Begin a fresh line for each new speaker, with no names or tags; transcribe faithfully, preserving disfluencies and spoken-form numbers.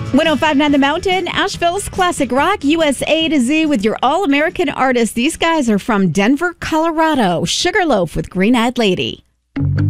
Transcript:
one oh five point nine The Mountain, Asheville's classic rock, U S A to Z with your all-American artists. These guys are from Denver, Colorado. Sugarloaf with Green Eyed Lady.